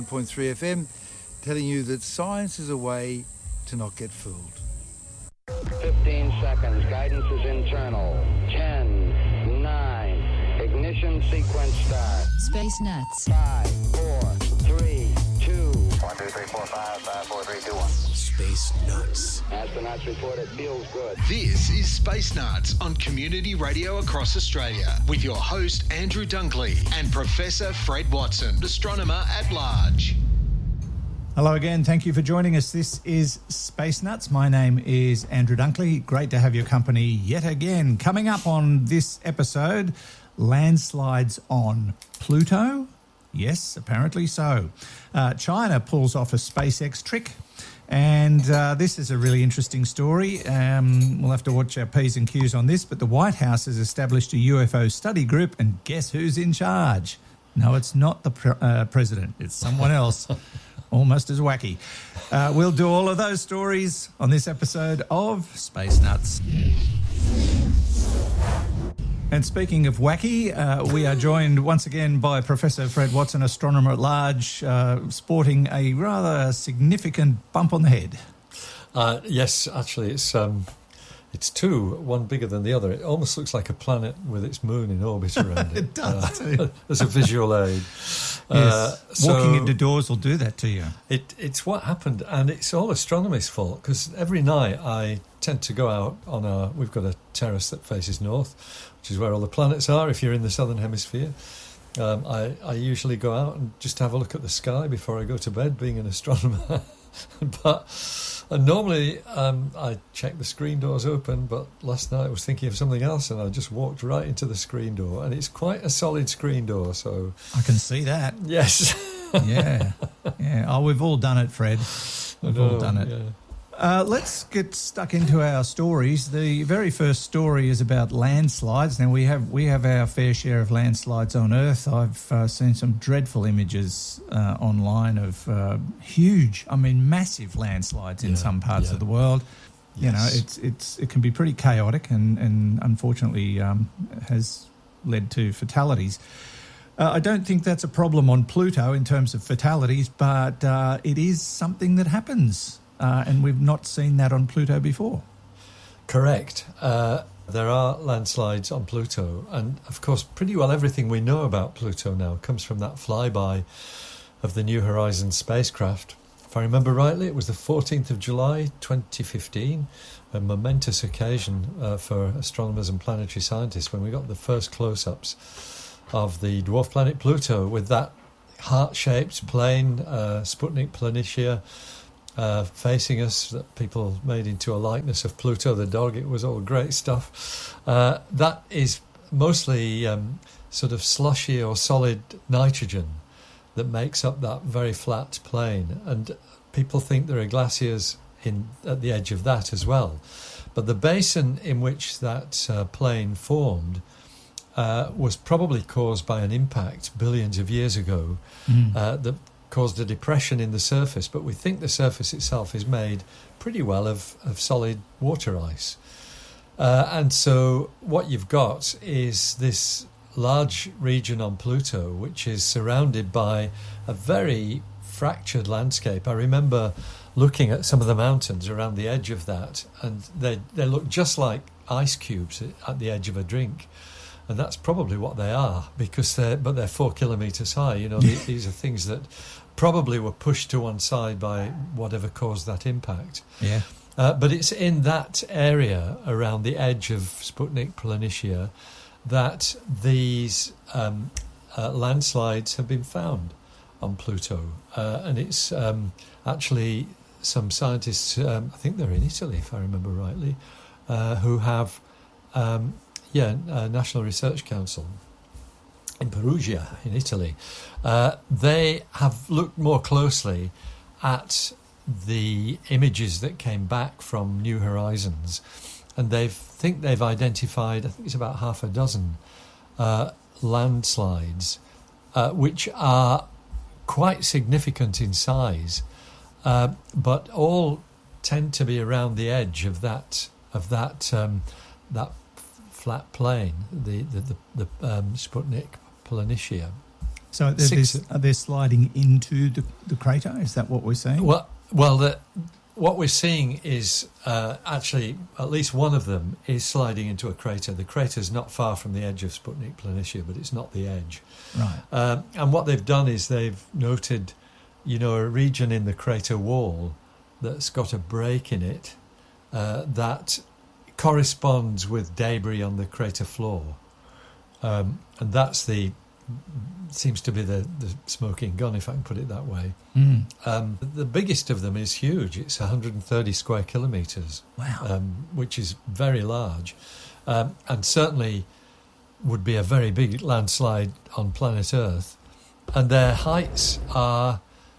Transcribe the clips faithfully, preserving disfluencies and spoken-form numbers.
one point three F M, telling you that science is a way to not get fooled. fifteen seconds. Guidance is internal. ten, nine. Ignition sequence start. Space Nuts. five, four, three, two. one, two, three, four, five, five, four, three, two, one. Space Nuts. Astronauts report it feels good. This is Space Nuts on Community Radio across Australia with your host Andrew Dunkley and Professor Fred Watson, astronomer at large. Hello again. Thank you for joining us. This is Space Nuts. My name is Andrew Dunkley. Great to have your company yet again. Coming up on this episode, landslides on Pluto. Yes, apparently so. Uh, China pulls off a SpaceX trick. And uh, this is a really interesting story. Um, we'll have to watch our P's and Q's on this, but the White House has established a U F O study group, and guess who's in charge? No, it's not the pre- uh, president. It's someone else, almost as wacky. Uh, we'll do all of those stories on this episode of Space Nuts. And speaking of wacky, uh, we are joined once again by Professor Fred Watson, astronomer at large, uh, sporting a rather significant bump on the head. Uh, yes, actually, it's um, it's two, one bigger than the other. It almost looks like a planet with its moon in orbit around it. It does, uh, too. As a visual aid. Yes, uh, so walking into doors will do that to you. It, it's what happened, and it's all astronomy's fault, because every night I tend to go out on our... We've got a terrace that faces north, which is where all the planets are if you're in the southern hemisphere. Um, I, I usually go out and just have a look at the sky before I go to bed, being an astronomer. but and normally um, I check the screen doors open, but last night I was thinking of something else and I just walked right into the screen door, and it's quite a solid screen door, so... I can see that. Yes. yeah. yeah. Oh, we've all done it, Fred. We've know, all done it. Yeah. Uh, let's get stuck into our stories. The very first story is about landslides. Now, we have we have our fair share of landslides on Earth. I've uh, seen some dreadful images uh, online of uh, huge, I mean, massive landslides in Yeah, some parts yeah. of the world. Yes. You know, it's it's it can be pretty chaotic, and and unfortunately um, has led to fatalities. Uh, I don't think that's a problem on Pluto in terms of fatalities, but uh, it is something that happens. Uh, and we've not seen that on Pluto before. Correct. Uh, there are landslides on Pluto, and of course pretty well everything we know about Pluto now comes from that flyby of the New Horizons spacecraft. If I remember rightly, it was the fourteenth of July twenty fifteen, a momentous occasion uh, for astronomers and planetary scientists when we got the first close-ups of the dwarf planet Pluto with that heart-shaped plane, uh, Sputnik Planitia, Uh, facing us, that people made into a likeness of Pluto the dog. It was all great stuff. Uh, that is mostly um, sort of slushy or solid nitrogen that makes up that very flat plane, and people think there are glaciers in at the edge of that as well. But the basin in which that uh, plane formed uh, was probably caused by an impact billions of years ago mm. uh, that caused a depression in the surface, but we think the surface itself is made pretty well of, of solid water ice. Uh, and so what you've got is this large region on Pluto, which is surrounded by a very fractured landscape. I remember looking at some of the mountains around the edge of that, and they, they look just like ice cubes at the edge of a drink. And that's probably what they are, because they're, but they're four kilometres high. You know, these, these are things that probably were pushed to one side by whatever caused that impact. Yeah. Uh, but it's in that area around the edge of Sputnik Planitia that these um, uh, landslides have been found on Pluto. Uh, and it's um, actually some scientists, um, I think they're in Italy, if I remember rightly, uh, who have... Um, Yeah, uh, National Research Council in Perugia, in Italy. Uh, they have looked more closely at the images that came back from New Horizons, and they think they've identified, I think it's about half a dozen uh, landslides, uh, which are quite significant in size, uh, but all tend to be around the edge of that of that um, that. flat plane, the the the, the um, Sputnik Planitia, So they're, Six- they're, are they sliding into the, the crater? Is that what we're seeing? Well, well, the, what we're seeing is uh, actually at least one of them is sliding into a crater. The crater's not far from the edge of Sputnik Planitia, but it's not the edge. Right. Um, and what they've done is they've noted, you know, a region in the crater wall that's got a break in it uh, that corresponds with debris on the crater floor. Um, and that's the seems to be the, the smoking gun, if I can put it that way. Mm. Um, the biggest of them is huge. It's one hundred thirty square kilometres. Wow. Um, which is very large. Um, and certainly would be a very big landslide on planet Earth. And their heights are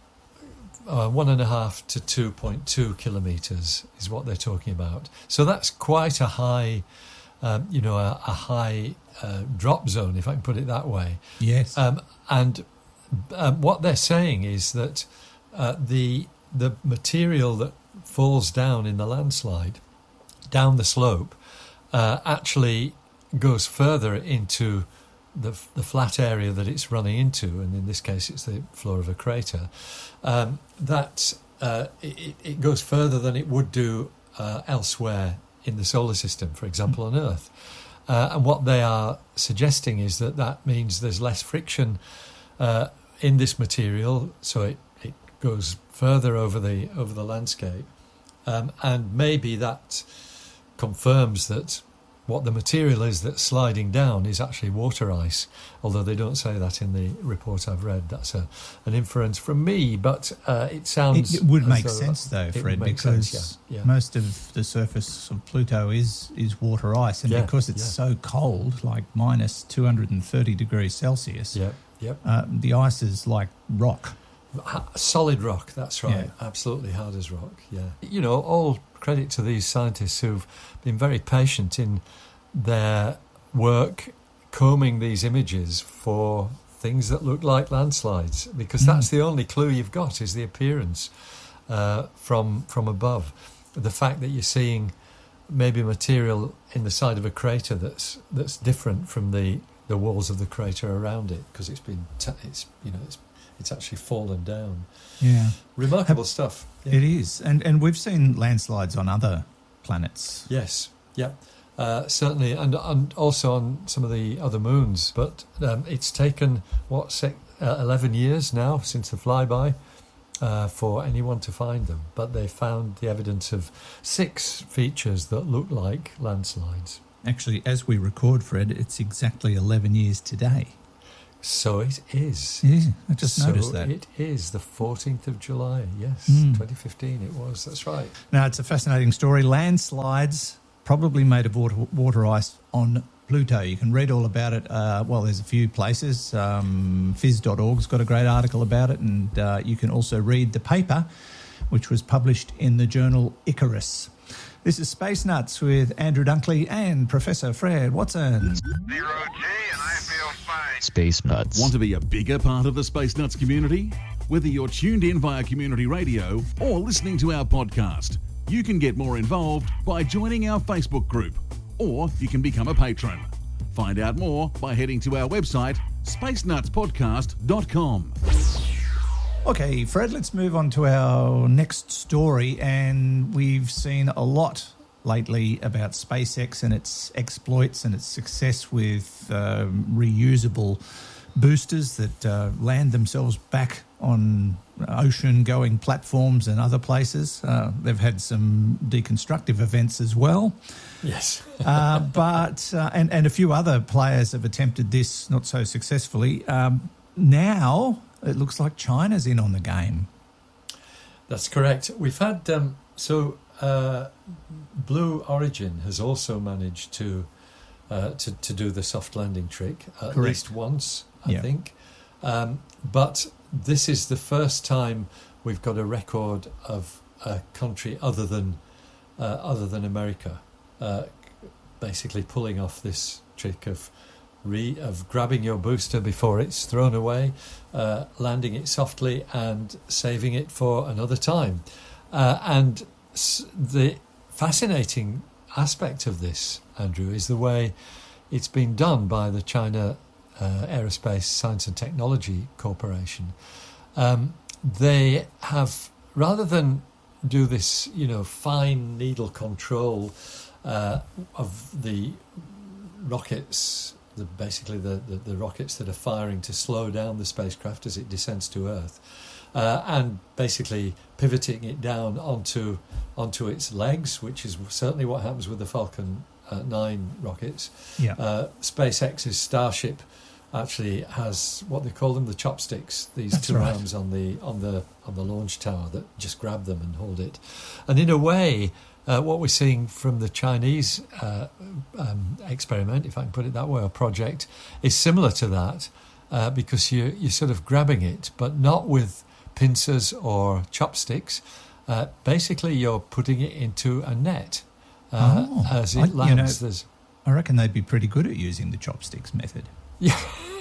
uh, one and a half to two point two kilometres is what they're talking about. So that's quite a high, um, you know, a, a high uh, drop zone, if I can put it that way. Yes. Um, and um, what they're saying is that uh, the the material that falls down in the landslide, down the slope, uh, actually goes further into the the flat area that it's running into, and in this case it's the floor of a crater. Um, that uh, it, it goes further than it would do uh, elsewhere in the solar system, for example, on Earth. Uh, and what they are suggesting is that that means there's less friction uh, in this material, so it, it goes further over the over the landscape, um, and maybe that confirms that what the material is that's sliding down is actually water ice, although they don't say that in the report I've read. That's a, an inference from me, but uh, it sounds... It, it would as make though sense, though, it Fred, would make because sense, yeah, yeah. most of the surface of Pluto is, is water ice, and Yeah, because it's yeah. so cold, like minus two hundred thirty degrees Celsius, Yep, yep. uh, the ice is like rock. Ha- Solid rock, that's right. Yeah. Absolutely hard as rock, yeah. You know, all credit to these scientists who've been very patient in their work combing these images for things that look like landslides, because that's the only clue you've got is the appearance uh, from from above. The fact that you're seeing maybe material in the side of a crater that's that's different from the, the walls of the crater around it, because it's been t- it's you know it's it's actually fallen down. Yeah. Remarkable stuff. Yeah. It is. And and we've seen landslides on other planets. Yes, yeah, uh, certainly, and, and also on some of the other moons. But um, it's taken, what, six, uh, eleven years now since the flyby uh, for anyone to find them. But they found the evidence of six features that look like landslides. Actually, as we record, Fred, it's exactly eleven years today. So it is. Yeah, I just so noticed that. It is the fourteenth of July, yes, Mm. twenty fifteen it was, that's right. Now, it's a fascinating story. Landslides, probably made of water, water ice on Pluto. You can read all about it. Uh, well, there's a few places. Um, phys dot org's got a great article about it, and uh, you can also read the paper, which was published in the journal Icarus. This is Space Nuts with Andrew Dunkley and Professor Fred Watson. Zero G, and I feel fine. Space Nuts. Want to be a bigger part of the Space Nuts community? Whether you're tuned in via community radio or listening to our podcast, you can get more involved by joining our Facebook group, or you can become a patron. Find out more by heading to our website, space nuts podcast dot com. Okay, Fred, let's move on to our next story. And we've seen a lot lately about SpaceX and its exploits and its success with um, reusable boosters that uh, land themselves back on ocean-going platforms and other places. Uh, they've had some deconstructive events as well. Yes. uh, but uh, and, and a few other players have attempted this, not so successfully. Um, now it looks like China's in on the game. That's correct. We've had um, so uh, Blue Origin has also managed to uh, to to do the soft landing trick at Correct. least once, I Yeah. think. Um, but this is the first time we've got a record of a country other than uh, other than America, uh, basically pulling off this trick of. Re, of grabbing your booster before it's thrown away, uh, landing it softly and saving it for another time. Uh, and s- the fascinating aspect of this, Andrew, is the way it's been done by the China uh, Aerospace Science and Technology Corporation. Um, they have, rather than do this, you know, fine needle control uh, of the rockets, the, basically the, the, the rockets that are firing to slow down the spacecraft as it descends to Earth, uh, and basically pivoting it down onto onto its legs, which is certainly what happens with the Falcon uh, nine rockets. Yeah. Uh, SpaceX's Starship actually has what they call them, the chopsticks, these That's two right. arms on the on the on the launch tower that just grab them and hold it. And in a way, uh, what we're seeing from the Chinese uh, um, experiment, if I can put it that way, or project, is similar to that, uh, because you you're sort of grabbing it, but not with pincers or chopsticks. Uh, basically, you're putting it into a net uh, Oh, as it I- you lands. know- There's I reckon they'd be pretty good at using the chopsticks method. Yeah.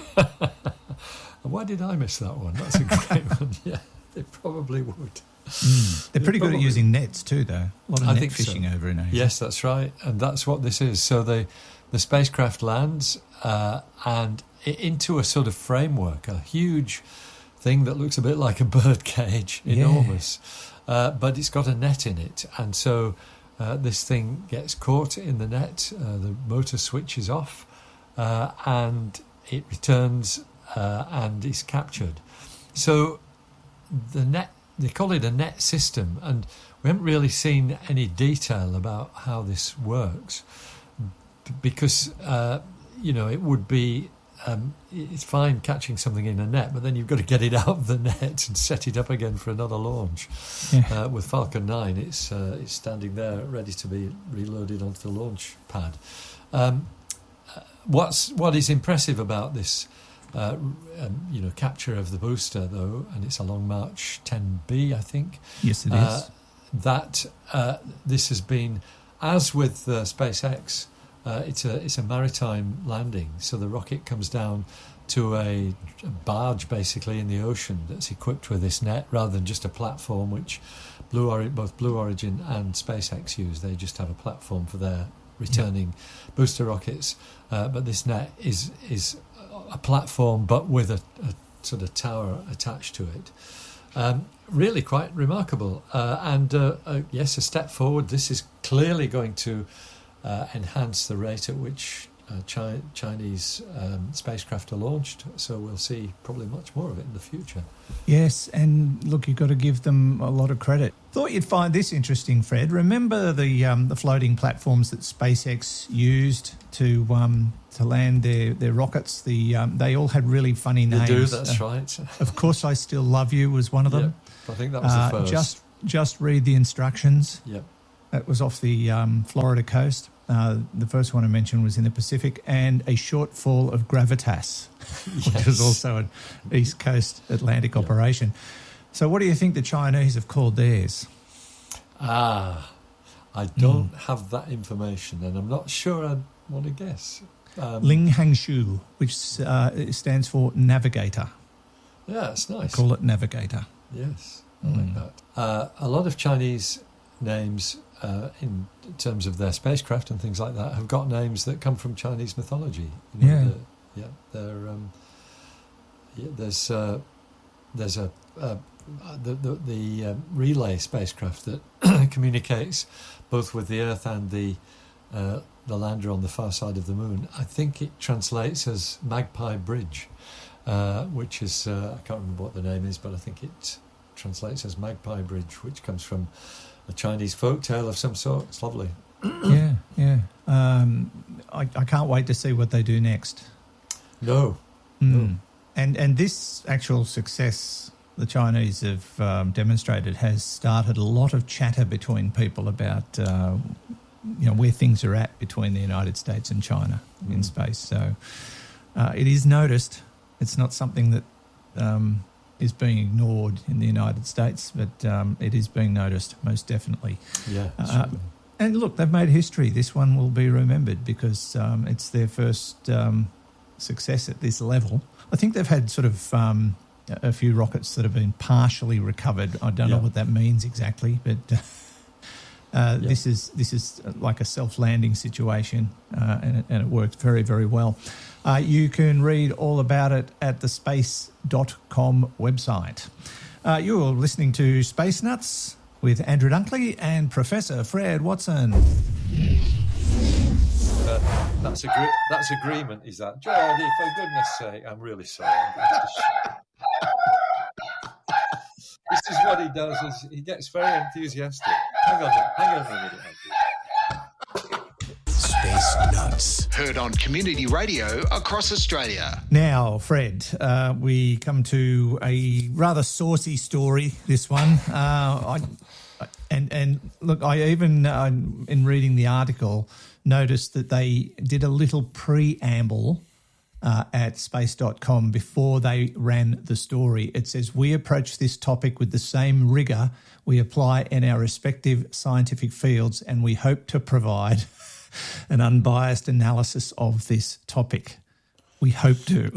Why did I miss that one? That's a great one. Yeah, they probably would. They're pretty good Probably. at using nets too, though. A lot of I net think so. fishing over in Asia. Yes, that's right, and that's what this is. So the the spacecraft lands uh, and i- into a sort of framework, a huge thing that looks a bit like a bird cage, Yeah. enormous, uh, but it's got a net in it, and so uh, this thing gets caught in the net. Uh, the motor switches off, uh, and it returns uh, and is captured. So the net, they call it a net system, and we haven't really seen any detail about how this works, b- because uh, you know, it would be um, it's fine catching something in a net, but then you've got to get it out of the net and set it up again for another launch. Yeah. Uh, with Falcon nine, it's uh, it's standing there ready to be reloaded onto the launch pad. Um, what's what is impressive about this uh, um, you know, capture of the booster, though, and it's a Long March ten B, I think. Yes, it is. Uh, that uh, this has been, as with uh, SpaceX, uh, it's a it's a maritime landing. So the rocket comes down to a, a barge, basically, in the ocean that's equipped with this net, rather than just a platform, which Blue Ori- both Blue Origin and SpaceX use. They just have a platform for their returning booster rockets. Uh, but this net is is a platform, but with a, a sort of tower attached to it. Um, really quite remarkable. Uh, and uh, uh, yes, a step forward. This is clearly going to uh, enhance the rate at which uh, Chi- Chinese um, spacecraft are launched. So we'll see probably much more of it in the future. Yes, and look, you've got to give them a lot of credit. Thought you'd find this interesting, Fred. Remember the um, the floating platforms that SpaceX used to um, to land their, their rockets? The um, they all had really funny They names. do, that's Uh, right. Of Course I Still Love You was one of them. Yep, I think that was Uh, the first. just just read the instructions. Yep. That was off the um, Florida coast. Uh, the first one I mentioned was in the Pacific, and A Shortfall of Gravitas, which was Yes. also an East Coast Atlantic operation. So what do you think the Chinese have called theirs? Ah, I don't have that information, and I'm not sure I want to guess. Um, Ling Hangshu, which uh, stands for navigator. yeah, it's nice. Call it navigator. Yes, I like that. Uh, a lot of Chinese names, uh, in terms of their spacecraft and things like that, have got names that come from Chinese mythology. You know, Yeah. the- yeah. They're, um, yeah, there's uh, there's a uh, the the, the um, relay spacecraft that communicates both with the Earth and the uh, the lander on the far side of the moon. I think it translates as Magpie Bridge, uh, which is uh, I can't remember what the name is, but I think it translates as Magpie Bridge, which comes from a Chinese folk tale of some sort. It's lovely. yeah, yeah. Um, I, I can't wait to see what they do next. No, Mm. no. And and this actual success the Chinese have um, demonstrated has started a lot of chatter between people about uh, you know where things are at between the United States and China in Mm. space. So uh, it is noticed. It's not something that um, is being ignored in the United States, but um, it is being noticed most definitely. Yeah. Uh, certainly. And look, they've made history. This one will be remembered because um, it's their first um, success at this level. I think they've had sort of um, a a few rockets that have been partially recovered. I don't know Yeah. what that means exactly, but uh, uh, Yeah. this is this is like a self-landing situation, uh, and, it, and it worked very, very well. Uh, you can read all about it at the space dot com website. Uh, you're listening to Space Nuts with Andrew Dunkley and Professor Fred Watson. Uh, that's agree- that's agreement, is that? Geordie, for goodness sake, I'm really sorry. I'm going to sh- this is what he does, is he gets very enthusiastic. Hang on, hang on a minute, Andrew. Space Nuts. Heard on Community Radio across Australia. Now, Fred, uh, we come to a rather saucy story, this one. Uh, I, and, and look, I even, uh, in reading the article, noticed that they did a little preamble uh, at space dot com before they ran the story. It says, we approach this topic with the same rigour we apply in our respective scientific fields, and we hope to provide an unbiased analysis of this topic. We hope to.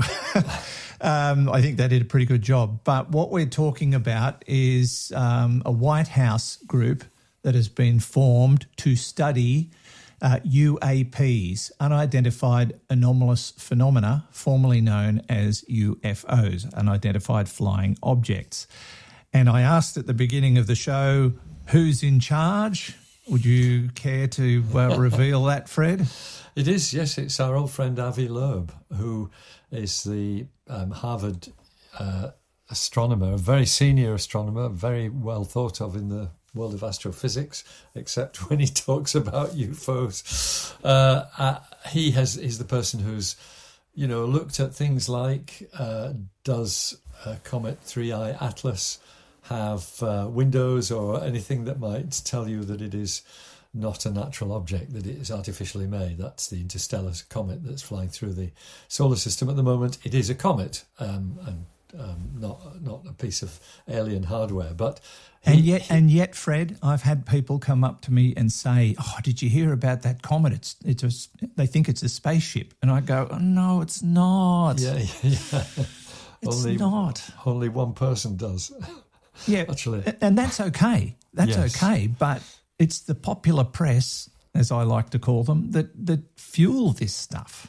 um, I think they did a pretty good job. But what we're talking about is um, a White House group that has been formed to study uh, U A Ps, unidentified anomalous phenomena, formerly known as U F Os, unidentified flying objects. And I asked at the beginning of the show, who's in charge? Would you care to uh, reveal that, Fred? It is, yes. It's our old friend Avi Loeb, who is the um, Harvard uh, astronomer, a very senior astronomer, very well thought of in the world of astrophysics, except when he talks about U F Os. Uh, uh, he has is the person who's, you know, looked at things like, uh, does uh, Comet three I Atlas have uh, windows or anything that might tell you that it is not a natural object, that it is artificially made. That's the interstellar comet that's flying through the solar system at the moment. It is a comet um, and um, not not a piece of alien hardware. But he, and yet, he, and yet, Fred, I've had people come up to me and say, "Oh, did you hear about that comet? It's it's a, they think it's a spaceship," and I go, "Oh no, it's not. Yeah, yeah. It's only, not. Only one person does." Yeah, actually, and that's okay. That's yes. okay. But it's the popular press, as I like to call them, that that fuel this stuff.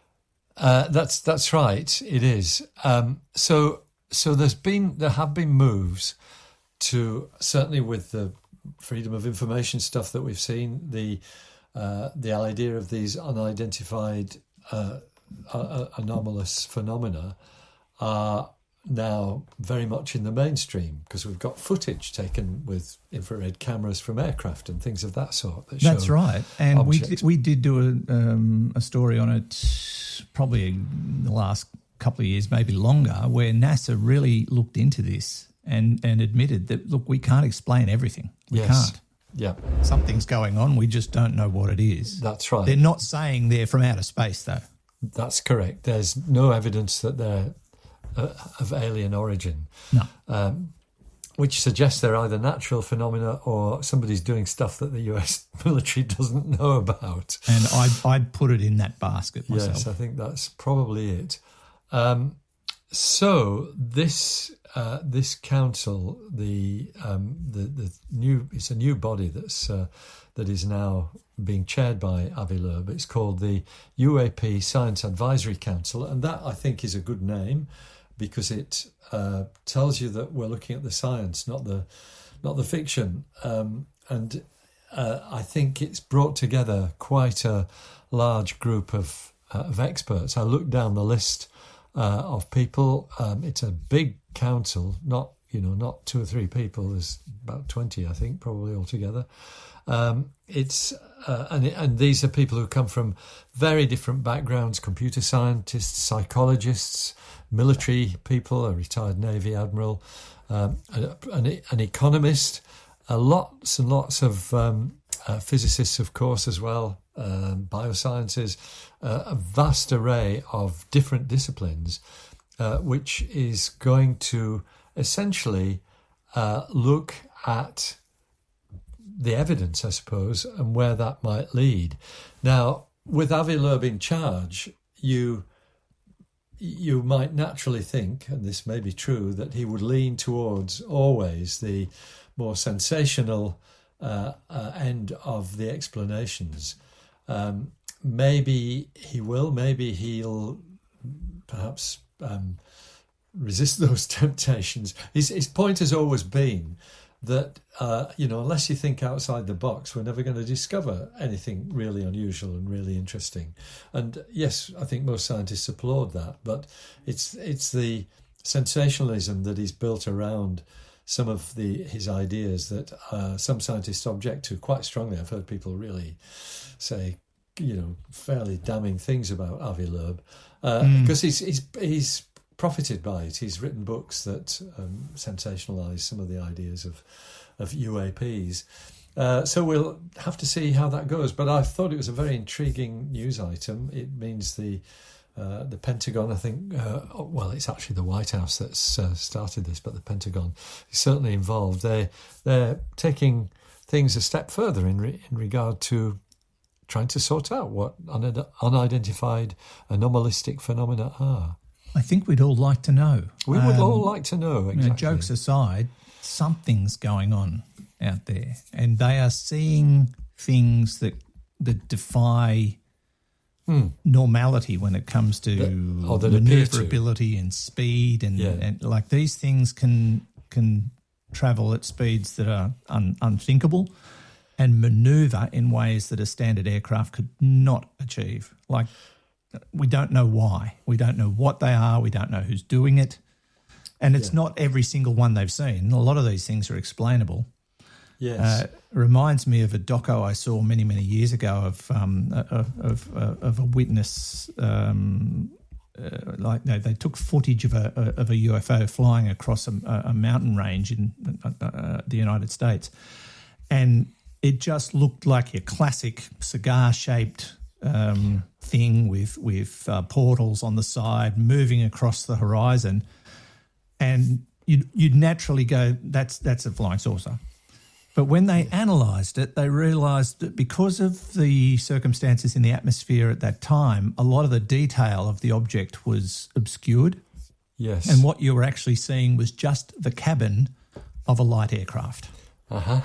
Uh, that's that's right. It is. Um, so so there's been there have been moves to, certainly with the freedom of information stuff that we've seen, the uh, the idea of these unidentified uh, uh, anomalous phenomena are now very much in the mainstream, because we've got footage taken with infrared cameras from aircraft and things of that sort. That That's show right, and we objects. did, we did do a, um, a story on it probably in the last couple of years, maybe longer, where NASA really looked into this and, and admitted that, look, we can't explain everything. We Yes. can't. Yeah, Something's going on. We just don't know what it is. that's right. They're not saying they're from outer space, though. That's correct. There's no evidence that they're uh, of alien origin. No. Um, which suggests they're either natural phenomena or somebody's doing stuff that the U S military doesn't know about. And I'd, I'd put it in that basket myself. Yes, I think that's probably it. Um, so this uh, this council, the um, the the new it's a new body that's uh, that is now being chaired by Avi Loeb. It's called the U A P Science Advisory Council, and that I think is a good name, because it uh, tells you that we're looking at the science, not the not the fiction. Um, and uh, I think it's brought together quite a large group of uh, of experts. I looked down the list uh, of people. Um, it's a big council, not you know not two or three people. There's about twenty, I think, probably altogether. Um, it's uh, and and these are people who come from very different backgrounds: computer scientists, psychologists, military people, a retired Navy admiral, um, an, an economist, uh, lots and lots of um, uh, physicists, of course, as well, um, biosciences, uh, a vast array of different disciplines, uh, which is going to essentially uh, look at the evidence, I suppose, and where that might lead. Now, with Avi Loeb in charge, you you might naturally think, and this may be true, that he would lean towards always the more sensational uh, uh, end of the explanations. Um, maybe he will. Maybe he'll perhaps um, resist those temptations. His, his point has always been that, uh, you know, unless you think outside the box, we're never going to discover anything really unusual and really interesting. And yes, I think most scientists applaud that, but it's it's the sensationalism that is built around some of the his ideas that uh, some scientists object to quite strongly. I've heard people really say, you know, fairly damning things about Avi Loeb uh, mm. because he's he's he's profited by it. He's written books that um, sensationalise some of the ideas of of U A Ps. Uh, so we'll have to see how that goes. But I thought it was a very intriguing news item. It means the uh, the Pentagon, I think, uh, well, it's actually the White House that's uh, started this, but the Pentagon is certainly involved. They they're taking things a step further in re- in regard to trying to sort out what un- unidentified anomalistic phenomena are. I think we'd all like to know. We would um, all like to know, exactly. You know, jokes aside, something's going on out there, and they are seeing things that that defy hmm. normality when it comes to that, oh, that maneuverability and speed, and, yeah. and like these things can can travel at speeds that are un, unthinkable and manoeuvre in ways that a standard aircraft could not achieve. Like, we don't know why. We don't know what they are. We don't know who's doing it. And it's yeah. not every single one they've seen. A lot of these things are explainable. Yes. Uh, it reminds me of a doco I saw many, many years ago of um, of, of, of a witness, um, uh, like they, they took footage of a of a U F O flying across a, a mountain range in uh, the United States. And it just looked like a classic cigar-shaped um, thing with with uh, portals on the side moving across the horizon, and you'd, you'd naturally go, that's that's a flying saucer. But when they analysed it, they realised that because of the circumstances in the atmosphere at that time, a lot of the detail of the object was obscured. Yes. And what you were actually seeing was just the cabin of a light aircraft. Uh-huh.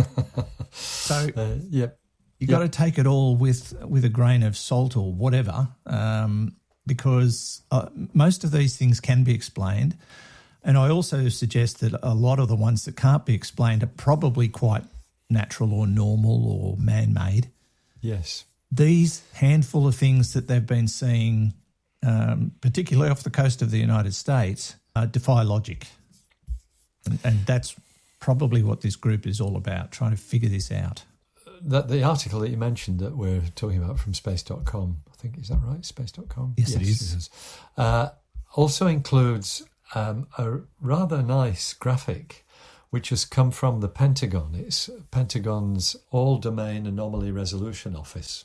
So uh, yep. you yep. got to take it all with with a grain of salt or whatever, um, because uh, most of these things can be explained. And I also suggest that a lot of the ones that can't be explained are probably quite natural or normal or man-made. Yes. These handful of things that they've been seeing, um, particularly off the coast of the United States, uh, defy logic. And, and that's probably what this group is all about, trying to figure this out. That the article that you mentioned that we're talking about from space dot com, I think, is that right? space dot com? Yes, yes it is. It is. Uh, also includes um, a rather nice graphic which has come from the Pentagon. It's Pentagon's All-Domain Anomaly Resolution Office.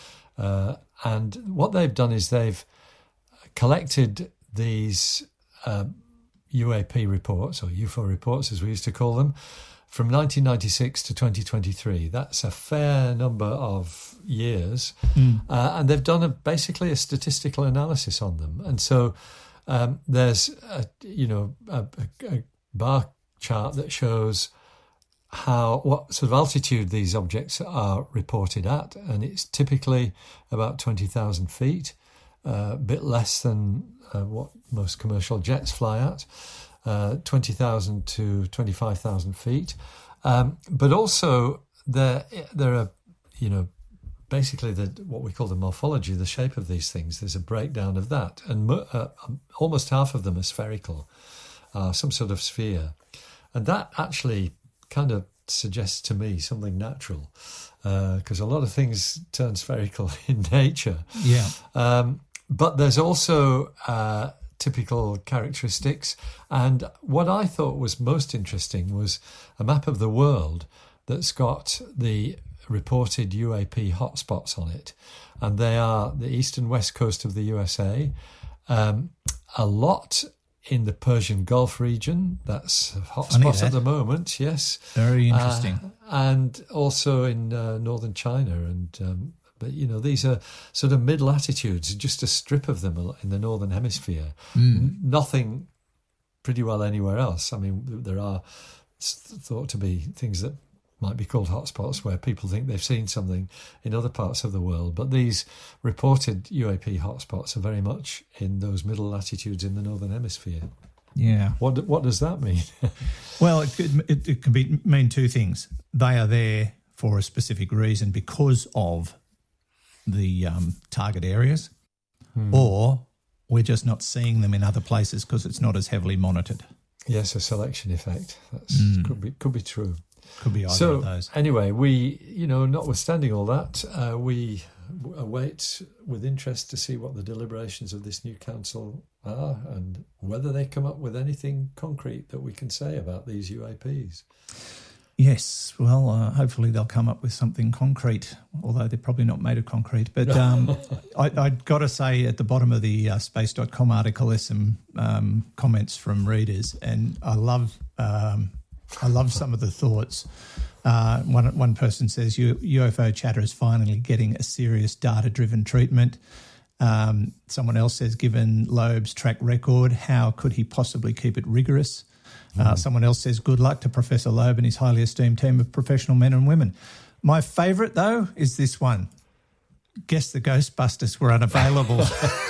Uh, and what they've done is they've collected these uh, U A P reports, or U F O reports as we used to call them, from nineteen ninety-six to twenty twenty-three. That's a fair number of years. Mm. Uh, and they've done a, basically a statistical analysis on them. And so um, there's, a, you know, a, a, a bar chart that shows how what sort of altitude these objects are reported at. And it's typically about twenty thousand feet, uh, a bit less than uh, what most commercial jets fly at. Uh, twenty thousand to twenty-five thousand feet. Um, but also there there are, you know, basically the what we call the morphology, the shape of these things. There's a breakdown of that. And mo- uh, almost half of them are spherical, uh, some sort of sphere. And that actually kind of suggests to me something natural, because uh, a lot of things turn spherical in nature. Yeah. Um, but there's also... Uh, typical characteristics. And what I thought was most interesting was a map of the world that's got the reported U A P hotspots on it. And they are the east and west coast of the U S A, um, a lot in the Persian Gulf region. That's a hotspot at the moment, yes. Very interesting. Uh, and also in uh, northern China and um, But, you know, these are sort of mid-latitudes, just a strip of them in the northern hemisphere. Mm. Nothing pretty well anywhere else. I mean, there are thought to be things that might be called hotspots, where people think they've seen something in other parts of the world. But these reported U A P hotspots are very much in those middle latitudes in the Northern Hemisphere. Yeah. What what does that mean? Well, it could, it, it can be, mean two things. They are there for a specific reason because of the um, target areas, hmm. or we're just not seeing them in other places because it's not as heavily monitored. Yes, a selection effect. That's Mm. could be could be true. Could be either so, of those. Anyway, we, you know, notwithstanding all that, uh, we await with interest to see what the deliberations of this new council are and whether they come up with anything concrete that we can say about these U A Ps. Yes, well, uh, hopefully they'll come up with something concrete, although they're probably not made of concrete. But um, I, I've got to say, at the bottom of the uh, space dot com article, there's some um, comments from readers, and I love um, I love some of the thoughts. Uh, one one person says, U- UFO chatter is finally getting a serious data-driven treatment. Um, someone else says, given Loeb's track record, how could he possibly keep it rigorous? Uh, someone else says, good luck to Professor Loeb and his highly esteemed team of professional men and women. My favourite, though, is this one. Guess the Ghostbusters were unavailable.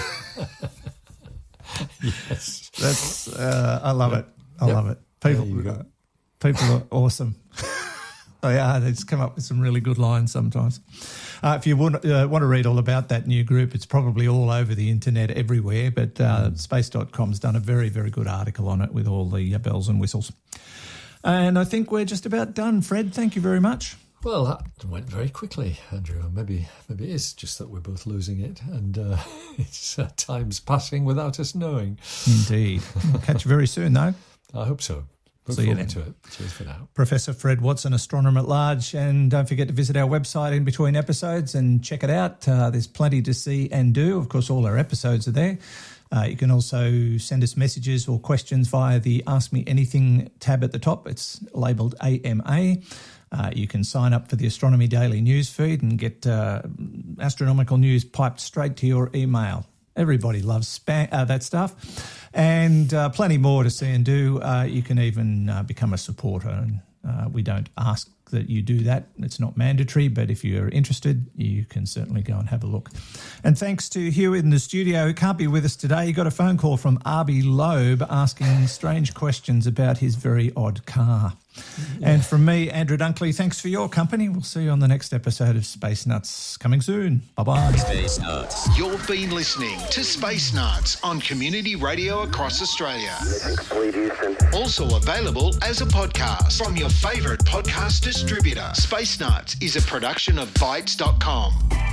Yes. That's, uh, I love it. I Yep. love it. People, uh, people are awesome. They are. They just come up with some really good lines sometimes. Uh, if you want, uh, want to read all about that new group, it's probably all over the internet everywhere, but uh, space dot com's done a very, very good article on it with all the uh, bells and whistles. And I think we're just about done. Fred, thank you very much. Well, that went very quickly, Andrew. Maybe maybe it is just that we're both losing it and uh, it's uh, time's passing without us knowing. Indeed. We'll catch you very soon, though. I hope so. Look See you forward then. to it. Cheers for now. Professor Fred Watson, astronomer at large. And don't forget to visit our website in between episodes and check it out. Uh, there's plenty to see and do. Of course, all our episodes are there. Uh, you can also send us messages or questions via the Ask Me Anything tab at the top. It's labelled A M A. Uh, you can sign up for the Astronomy Daily news feed and get uh, astronomical news piped straight to your email. Everybody loves spam, uh, that stuff. And uh, plenty more to see and do. Uh, you can even uh, become a supporter. And uh, we don't ask that you do that. It's not mandatory, but if you're interested, you can certainly go and have a look. And thanks to Hugh in the studio, who can't be with us today. He got a phone call from Arby Loeb asking strange questions about his very odd car. Yeah. And from me, Andrew Dunkley, thanks for your company. We'll see you on the next episode of Space Nuts, coming soon. Bye-bye. Space Nuts. You've been listening to Space Nuts on Community Radio across Australia. Mission complete, Houston. Also available as a podcast from your favourite podcast distributor. Space Nuts is a production of Bytes dot com.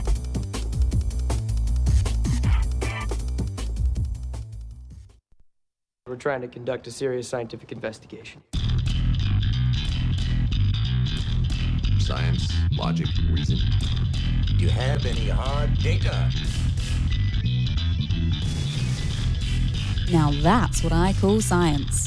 We're trying to conduct a serious scientific investigation. Science, logic, reason. Do you have any hard data? Now that's what I call science.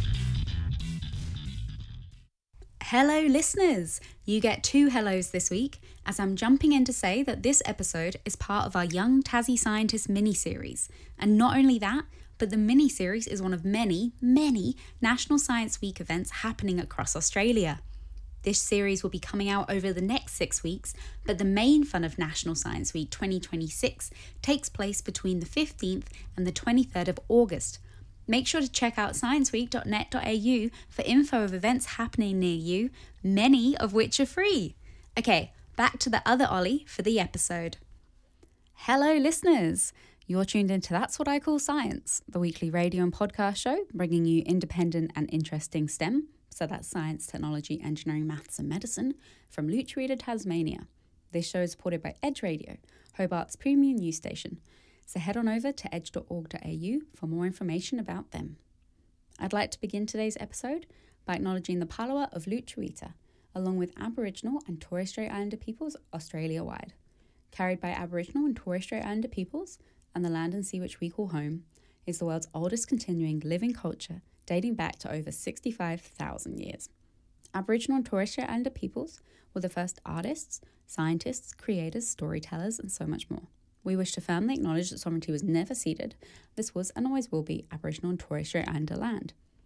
Hello listeners! You get two hellos this week, as I'm jumping in to say that this episode is part of our Young Tassie Scientist mini-series. And not only that, but the mini-series is one of many, many National Science Week events happening across Australia. This series will be coming out over the next six weeks, but the main fun of National Science Week twenty twenty-six takes place between the fifteenth and the twenty-third of August. Make sure to check out science week dot net dot a u for info of events happening near you, many of which are free. Okay, back to the other Ollie for the episode. Hello listeners! You're tuned into That's What I Call Science, the weekly radio and podcast show bringing you independent and interesting STEM, so that's science, technology, engineering, maths and medicine, from Lutruwita, Tasmania. This show is supported by Edge Radio, Hobart's premium news station. So head on over to edge dot org dot a u for more information about them. I'd like to begin today's episode by acknowledging the Palawa of Lutruwita, along with Aboriginal and Torres Strait Islander peoples Australia-wide. Carried by Aboriginal and Torres Strait Islander peoples and the land and sea which we call home, is the world's oldest continuing living culture dating back to over sixty-five thousand years. Aboriginal and Torres Strait Islander peoples were the first artists, scientists, creators, storytellers, and so much more. We wish to firmly acknowledge that sovereignty was never ceded. This was and always will be Aboriginal and Torres Strait Islander land.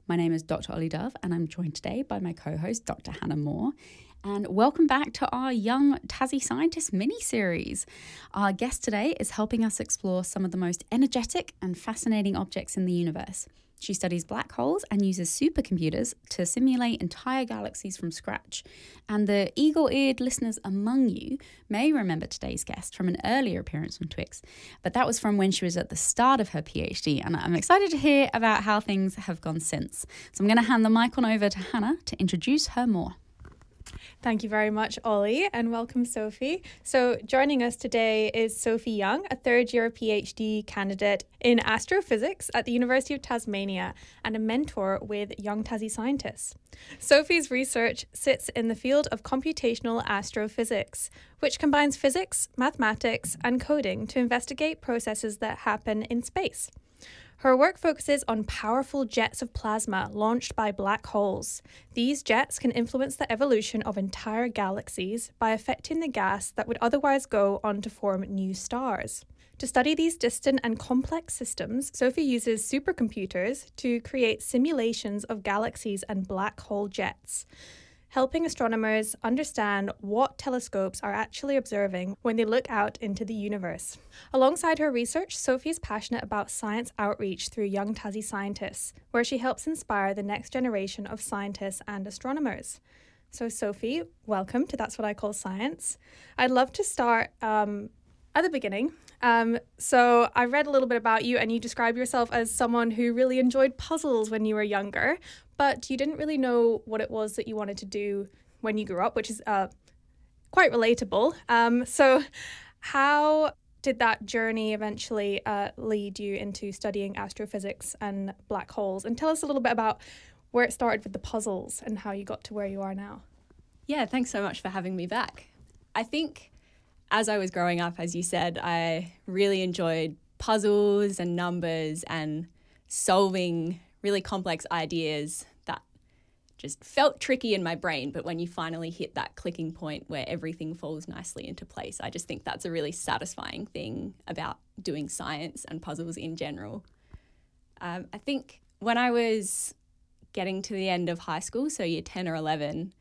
My name is Doctor Ollie Dove, and I'm joined today by my co-host, Doctor Hannah Moore. And welcome back to our Young Tassie Scientist mini-series. Our guest today is helping us explore some of the most energetic and fascinating objects in the universe. She studies black holes and uses supercomputers to simulate entire galaxies from scratch. And the eagle-eared listeners among you may remember today's guest from an earlier appearance on Twix, but that was from when she was at the start of her PhD, and I'm excited to hear about how things have gone since. So I'm going to hand the mic on over to Hannah to introduce her more. Thank you very much, Ollie, and welcome, Sophie. So joining us today is Sophie Young, a third-year PhD candidate in astrophysics at the University of Tasmania and a mentor with Young Tassie Scientists. Sophie's research sits in the field of computational astrophysics, which combines physics, mathematics, and coding to investigate processes that happen in space. Her work focuses on powerful jets of plasma launched by black holes. These jets can influence the evolution of entire galaxies by affecting the gas that would otherwise go on to form new stars. To study these distant and complex systems, Sophie uses supercomputers to create simulations of galaxies and black hole jets, helping astronomers understand what telescopes are actually observing when they look out into the universe. Alongside her research, Sophie is passionate about science outreach through Young Tassie Scientists, where she helps inspire the next generation of scientists and astronomers. So Sophie, welcome to That's What I Call Science. I'd love to start um, at the beginning. Um, so I read a little bit about you, and you describe yourself as someone who really enjoyed puzzles when you were younger, but you didn't really know what it was that you wanted to do when you grew up, which is uh, quite relatable. Um, so how did that journey eventually uh, lead you into studying astrophysics and black holes? And tell us a little bit about where it started with the puzzles and how you got to where you are now. Yeah, thanks so much for having me back. I think as I was growing up, as you said, I really enjoyed puzzles and numbers and solving really complex ideas that just felt tricky in my brain. But when you finally hit that clicking point where everything falls nicely into place, I just think that's a really satisfying thing about doing science and puzzles in general. Um, I think when I was getting to the end of high school, so year ten or eleven,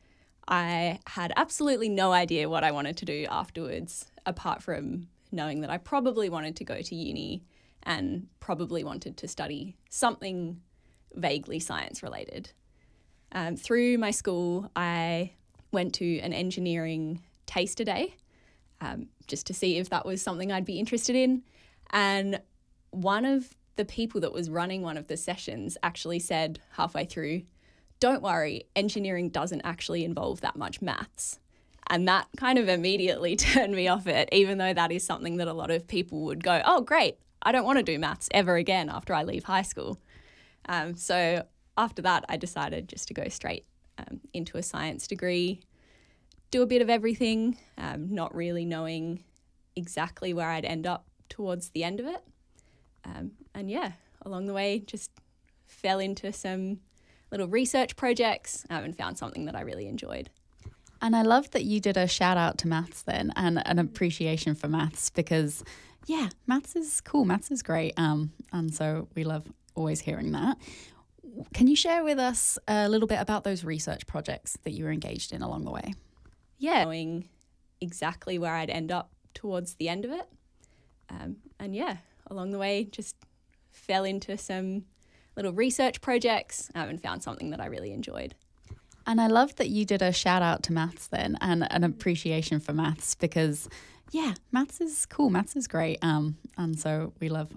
I had absolutely no idea what I wanted to do afterwards, apart from knowing that I probably wanted to go to uni and probably wanted to study something vaguely science related. Um, through my school, I went to an engineering taster day um, just to see if that was something I'd be interested in. And one of the people that was running one of the sessions actually said halfway through, "Don't worry, engineering doesn't actually involve that much maths." And that kind of immediately turned me off it, even though that is something that a lot of people would go, "Oh, great, I don't want to do maths ever again after I leave high school." Um, so after that, I decided just to go straight um, into a science degree, do a bit of everything, um, not really knowing exactly where I'd end up towards the end of it. Um, and yeah, along the way, just fell into some little research projects um, and found something that I really enjoyed. And I love that you did a shout out to maths then and an appreciation for maths because, yeah, maths is cool. Maths is great. Um, and so we love always hearing that. Can you share with us a little bit about those research projects that you were engaged in along the way? Yeah, knowing exactly where I'd end up towards the end of it. Um, and yeah, along the way, just fell into some little research projects um, and found something that I really enjoyed. And I love that you did a shout out to maths then and an appreciation for maths because, yeah, maths is cool. Maths is great. Um, and so we love